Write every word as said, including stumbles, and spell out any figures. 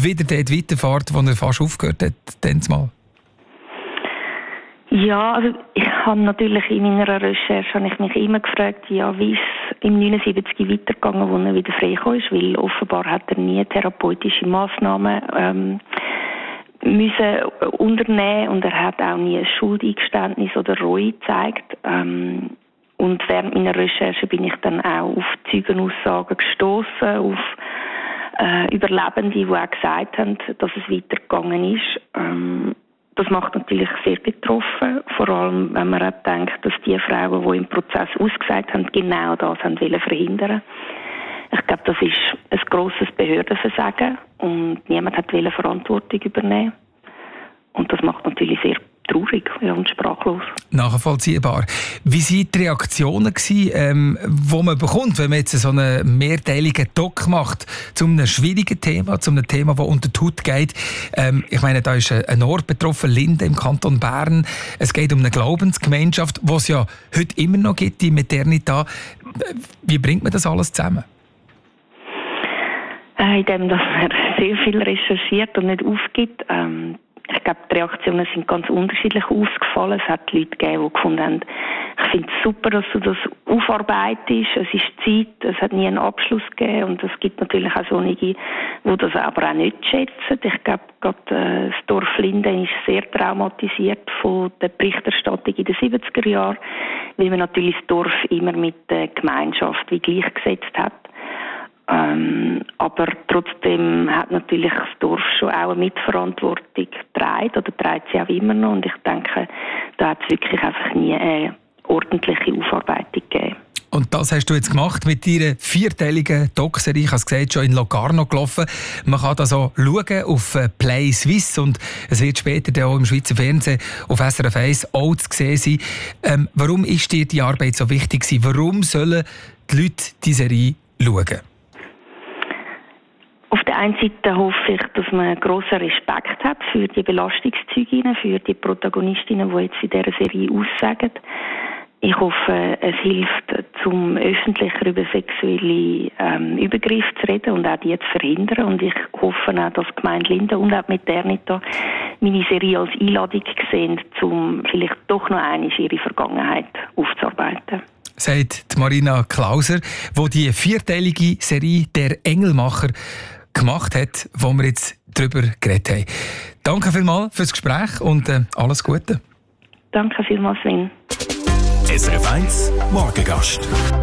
und wieder dort weiterfährt, wo er fast aufgehört hat, dann mal? Ja, also ich habe natürlich in meiner Recherche habe ich mich immer gefragt, ja, wie ist es im neunundsiebzig weitergegangen, wo er wieder freigekommen ist, weil offenbar hat er nie therapeutische Massnahmen ähm, müssen unternehmen und er hat auch nie ein Schuldeingeständnis oder Reue gezeigt. Ähm, und während meiner Recherche bin ich dann auch auf Zeugenaussagen gestoßen, auf äh, Überlebende, die auch gesagt haben, dass es weitergegangen ist. Ähm, Das macht natürlich sehr betroffen, vor allem wenn man auch denkt, dass die Frauen, die im Prozess ausgesagt haben, genau das haben wollen verhindern. Ich glaube, das ist ein grosses Behördenversagen und niemand hat wollen Verantwortung übernehmen. Und das macht natürlich sehr traurig und sprachlos. Nachvollziehbar. Wie waren die Reaktionen, ähm, die man bekommt, wenn man jetzt so einen mehrteiligen Doc macht zu einem schwierigen Thema, zu einem Thema, das unter die Haut geht? Ähm, ich meine, da ist ein Ort betroffen, Linden im Kanton Bern. Es geht um eine Glaubensgemeinschaft, die es ja heute immer noch gibt, die Maternita. Wie bringt man das alles zusammen? Äh, indem dass man sehr viel recherchiert und nicht aufgibt. Ähm, Ich glaube, die Reaktionen sind ganz unterschiedlich ausgefallen. Es hat Leute gegeben, die gefunden haben, ich finde es super, dass du das aufarbeitest, es ist Zeit, es hat nie einen Abschluss gegeben und es gibt natürlich auch solche, die das aber auch nicht schätzen. Ich glaube, gerade äh, das Dorf Linden ist sehr traumatisiert von der Berichterstattung in den siebziger Jahren, weil man natürlich das Dorf immer mit der Gemeinschaft wie gleichgesetzt hat. Ähm, aber trotzdem hat natürlich das Dorf schon auch eine Mitverantwortung getragen oder trägt sie auch immer noch. Und ich denke, da hat es wirklich einfach nie eine ordentliche Aufarbeitung gegeben. Und das hast du jetzt gemacht mit deiner vierteiligen Doc-Serie. Ich habe es gesagt, schon in Locarno gelaufen. Man kann da so schauen auf Play Suisse und es wird später dann auch im Schweizer Fernsehen auf S R F eins auch zu sehen sein. Ähm, warum ist dir die Arbeit so wichtig gewesen? Warum sollen die Leute die Serie schauen? Auf der einen Seite hoffe ich, dass man grossen Respekt hat für die Belastungszeuginnen, für die Protagonistinnen, die jetzt in dieser Serie aussagen. Ich hoffe, es hilft, zum öffentlicher über sexuelle ähm, Übergriffe zu reden und auch die zu verhindern. Und ich hoffe auch, dass die Gemeinde Linden und auch Maternita meine Serie als Einladung sehen, um vielleicht doch noch einmal ihre Vergangenheit aufzuarbeiten. Sagt Marina Klauser, die die vierteilige Serie «Der Engelmacher» gemacht hat, wo wir jetzt darüber geredet haben. Danke vielmals fürs Gespräch und äh, alles Gute. Danke vielmals, Sven. S R F eins Morgengast.